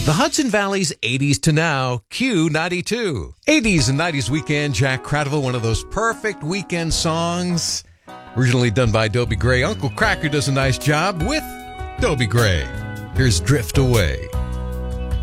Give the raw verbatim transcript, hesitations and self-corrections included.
The Hudson Valley's eighties to now, Q ninety-two. eighties and nineties weekend, Jack Cradle, one of those perfect weekend songs. Originally done by Dobie Gray. Uncle Kracker does a nice job with Dobie Gray. Here's Drift Away.